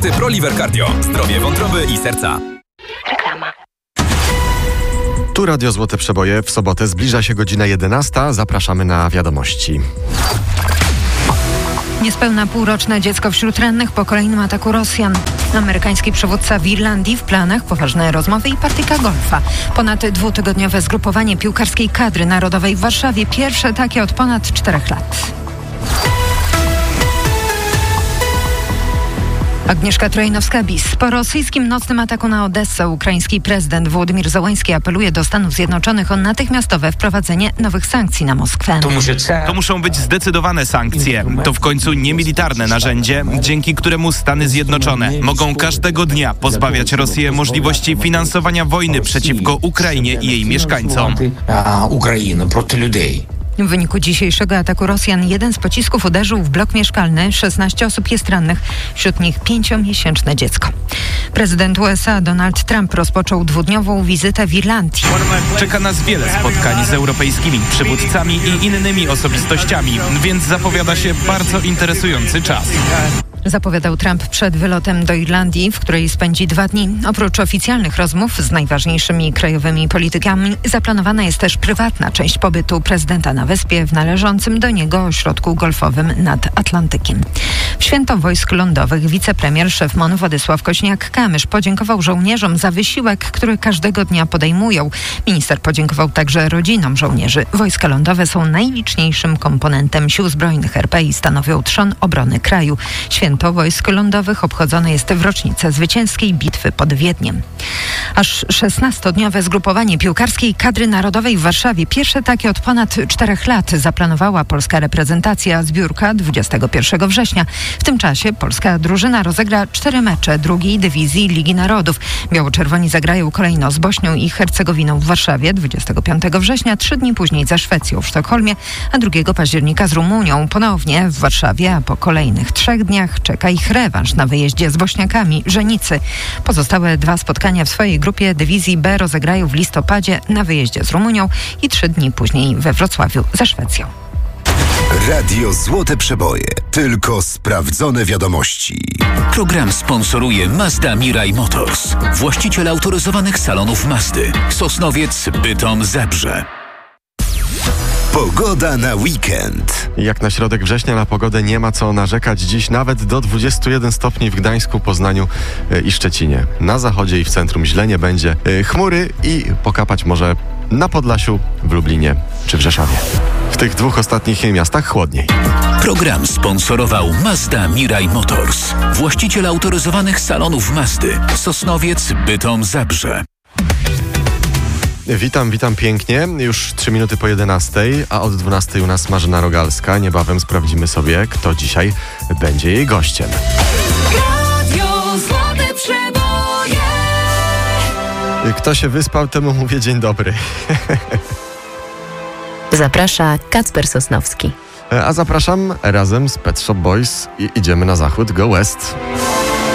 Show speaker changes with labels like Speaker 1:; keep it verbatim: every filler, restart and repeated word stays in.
Speaker 1: ProLiver Cardio. Zdrowie wątroby i serca.
Speaker 2: Reklama.
Speaker 3: Tu Radio Złote Przeboje. W sobotę zbliża się godzina jedenasta. Zapraszamy na wiadomości.
Speaker 4: Niespełna półroczne dziecko wśród rannych po kolejnym ataku Rosjan. Amerykański przywódca w Irlandii w planach poważne rozmowy i partyjka golfa. Ponad dwutygodniowe zgrupowanie piłkarskiej kadry narodowej w Warszawie. Pierwsze takie od ponad czterech lat. Agnieszka Trojnowska-Bis. Po rosyjskim nocnym ataku na Odessę ukraiński prezydent Wołodymyr Zełenski apeluje do Stanów Zjednoczonych o natychmiastowe wprowadzenie nowych sankcji na Moskwę.
Speaker 5: To muszą być zdecydowane sankcje. To w końcu niemilitarne narzędzie, dzięki któremu Stany Zjednoczone mogą każdego dnia pozbawiać Rosję możliwości finansowania wojny przeciwko Ukrainie i jej mieszkańcom.
Speaker 4: W wyniku dzisiejszego ataku Rosjan jeden z pocisków uderzył w blok mieszkalny. szesnaście osób jest rannych, wśród nich pięciomiesięczne dziecko. Prezydent U S A Donald Trump rozpoczął dwudniową wizytę w Irlandii.
Speaker 5: Czeka nas wiele spotkań z europejskimi przywódcami i innymi osobistościami, więc zapowiada się bardzo interesujący czas.
Speaker 4: Zapowiadał Trump przed wylotem do Irlandii, w której spędzi dwa dni. Oprócz oficjalnych rozmów z najważniejszymi krajowymi politykami, zaplanowana jest też prywatna część pobytu prezydenta na wyspie w należącym do niego ośrodku golfowym nad Atlantykiem. W Święto Wojsk Lądowych wicepremier, szef M O N Władysław Kośniak-Kamysz podziękował żołnierzom za wysiłek, który każdego dnia podejmują. Minister podziękował także rodzinom żołnierzy. Wojska lądowe są najliczniejszym komponentem sił zbrojnych R P i stanowią trzon obrony kraju. Święto Wojsk Lądowych obchodzone jest w rocznicę zwycięskiej bitwy pod Wiedniem. Aż szesnastodniowe zgrupowanie piłkarskiej kadry narodowej w Warszawie. Pierwsze takie od ponad czterech lat zaplanowała polska reprezentacja. Zbiórka dwudziestego pierwszego września. W tym czasie polska drużyna rozegra cztery mecze drugiej dywizji Ligi Narodów. Biało-czerwoni zagrają kolejno z Bośnią i Hercegowiną w Warszawie dwudziestego piątego września, trzy dni później ze Szwecją w Sztokholmie, a drugiego października z Rumunią ponownie w Warszawie, a po kolejnych trzech dniach czeka ich rewanż na wyjeździe z Bośniakami, Żenicy. Pozostałe dwa spotkania w swojej grupie dywizji B rozegrają w listopadzie na wyjeździe z Rumunią i trzy dni później we Wrocławiu ze Szwecją.
Speaker 6: Radio Złote Przeboje. Tylko sprawdzone wiadomości.
Speaker 7: Program sponsoruje Mazda Mirai Motors. Właściciel autoryzowanych salonów Mazdy. Sosnowiec, Bytom, Zabrze.
Speaker 6: Pogoda na weekend.
Speaker 3: Jak na środek września na pogodę nie ma co narzekać. Dziś nawet do dwudziestu jeden stopni w Gdańsku, Poznaniu i Szczecinie. Na zachodzie i w centrum źle nie będzie. Chmury i pokapać może na Podlasiu, w Lublinie czy w Rzeszowie. W tych dwóch ostatnich miastach chłodniej.
Speaker 7: Program sponsorował Mazda Mirai Motors. Właściciel autoryzowanych salonów Mazdy. Sosnowiec, Bytom, Zabrze.
Speaker 3: Witam, witam pięknie. Już trzy minuty po jedenastej, a od dwunastej u nas Marzena Rogalska. Niebawem sprawdzimy sobie, kto dzisiaj będzie jej gościem.
Speaker 2: Radio Złote Przeboje.
Speaker 3: Kto się wyspał, temu mówię dzień dobry.
Speaker 8: Zaprasza Kacper Sosnowski.
Speaker 3: A zapraszam razem z Pet Shop Boys i idziemy na zachód, go west.